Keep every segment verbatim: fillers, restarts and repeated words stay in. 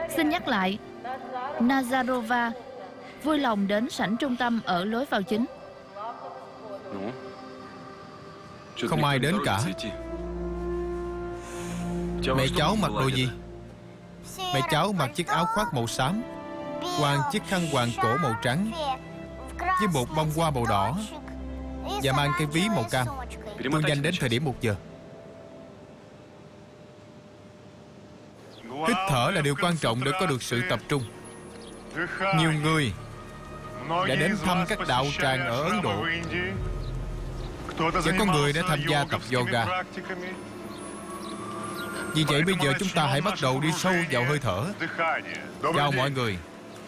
Xin nhắc lại, Nazarova vui lòng đến sảnh trung tâm ở lối vào chính. Không ai đến cả. Mẹ cháu mặc đồ gì? Mẹ cháu mặc chiếc áo khoác màu xám, quàng chiếc khăn quàng cổ màu trắng với một bông hoa màu đỏ và mang cái ví màu cam. Tôi nhanh đến thời điểm một giờ. Hít thở là điều quan trọng để có được sự tập trung. Nhiều người đã đến thăm các đạo tràng ở Ấn Độ, và có người đã tham gia tập yoga. Vì vậy bây giờ chúng ta hãy bắt đầu đi sâu vào hơi thở. Chào mọi người.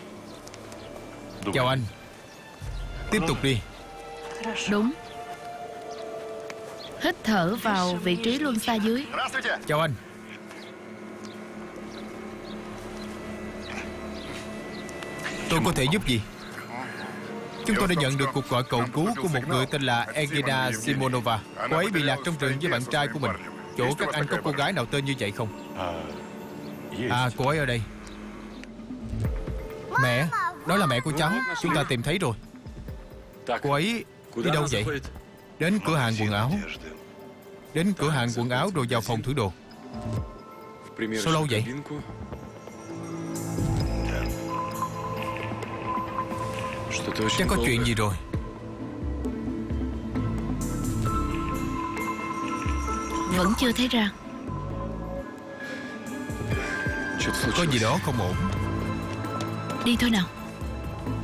Chào anh. Tiếp tục đi. Đúng. Hít thở vào vị trí luân xa dưới. Chào anh. Tôi có thể giúp gì? Chúng tôi đã nhận được cuộc gọi cầu cứu của một người tên là Egina Simonova. Cô ấy bị lạc trong rừng với bạn trai của mình. Chỗ các anh có cô gái nào tên như vậy không? À, cô ấy ở đây. Mẹ, đó là mẹ của cháu. Chúng ta tìm thấy rồi. Cô ấy đi đâu vậy? Đến cửa hàng quần áo. Đến cửa hàng quần áo rồi vào phòng thử đồ. Sao lâu vậy? Chắc có chuyện gì rồi. Vẫn chưa thấy ra. Có gì đó không ổn. Đi thôi nào.